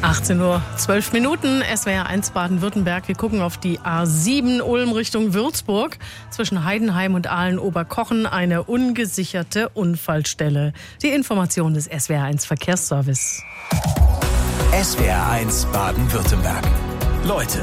18:12 Uhr, SWR 1 Baden-Württemberg. Wir gucken auf die A7 Ulm Richtung Würzburg. Zwischen Heidenheim und Aalen-Oberkochen eine ungesicherte Unfallstelle. Die Information des SWR 1 Verkehrsservice. SWR 1 Baden-Württemberg. Leute.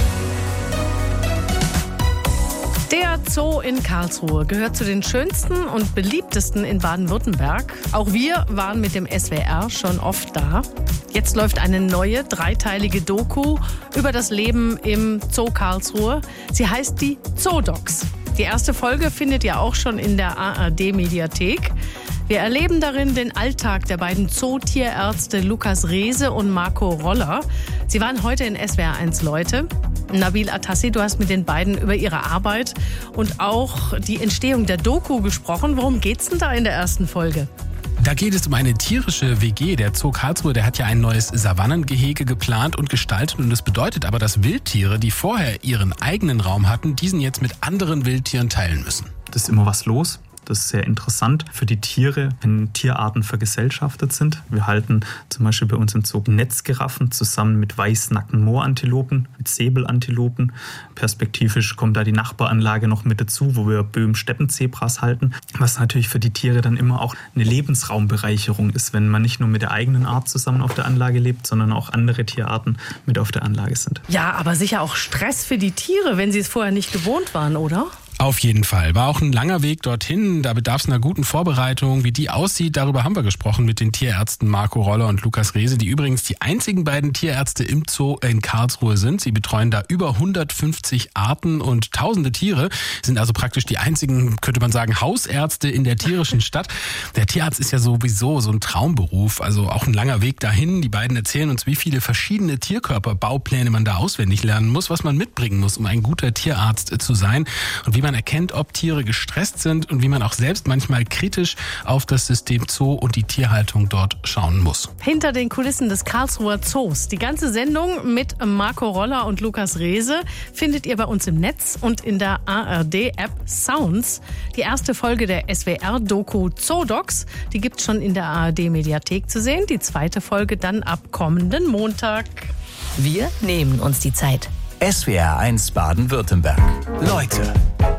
Der Zoo in Karlsruhe gehört zu den schönsten und beliebtesten in Baden-Württemberg. Auch wir waren mit dem SWR schon oft da. Jetzt läuft eine neue, dreiteilige Doku über das Leben im Zoo Karlsruhe. Sie heißt die Zoodocs. Die erste Folge findet ihr auch schon in der ARD-Mediathek. Wir erleben darin den Alltag der beiden Zootierärzte Lukas Reese und Marco Roller. Sie waren heute in SWR 1 Leute. Nabil Atassi, du hast mit den beiden über ihre Arbeit und auch die Entstehung der Doku gesprochen. Worum geht's denn da in der ersten Folge? Da geht es um eine tierische WG. Der Zoo Karlsruhe, der hat ja ein neues Savannengehege geplant und gestaltet. Und das bedeutet aber, dass Wildtiere, die vorher ihren eigenen Raum hatten, diesen jetzt mit anderen Wildtieren teilen müssen. Das ist immer was los. Das ist sehr interessant für die Tiere, wenn Tierarten vergesellschaftet sind. Wir halten zum Beispiel bei uns im Zoo Netzgiraffen zusammen mit weißnackten Moorantilopen, mit Säbelantilopen. Perspektivisch kommt da die Nachbaranlage noch mit dazu, wo wir Böhmen-Steppenzebras halten. Was natürlich für die Tiere dann immer auch eine Lebensraumbereicherung ist, wenn man nicht nur mit der eigenen Art zusammen auf der Anlage lebt, sondern auch andere Tierarten mit auf der Anlage sind. Ja, aber sicher auch Stress für die Tiere, wenn sie es vorher nicht gewohnt waren, oder? Auf jeden Fall. War auch ein langer Weg dorthin. Da bedarf es einer guten Vorbereitung. Wie die aussieht, darüber haben wir gesprochen mit den Tierärzten Marco Roller und Lukas Reese, die übrigens die einzigen beiden Tierärzte im Zoo in Karlsruhe sind. Sie betreuen da über 150 Arten und tausende Tiere, sind also praktisch die einzigen, könnte man sagen, Hausärzte in der tierischen Stadt. Der Tierarzt ist ja sowieso so ein Traumberuf, also auch ein langer Weg dahin. Die beiden erzählen uns, wie viele verschiedene Tierkörperbaupläne man da auswendig lernen muss, was man mitbringen muss, um ein guter Tierarzt zu sein und wie man erkennt, ob Tiere gestresst sind und wie man auch selbst manchmal kritisch auf das System Zoo und die Tierhaltung dort schauen muss. Hinter den Kulissen des Karlsruher Zoos. Die ganze Sendung mit Marco Roller und Lukas Reese findet ihr bei uns im Netz und in der ARD-App Sounds. Die erste Folge der SWR-Doku Zoodocs, die gibt's schon in der ARD-Mediathek zu sehen. Die zweite Folge dann ab kommenden Montag. Wir nehmen uns die Zeit. SWR 1 Baden-Württemberg. Leute.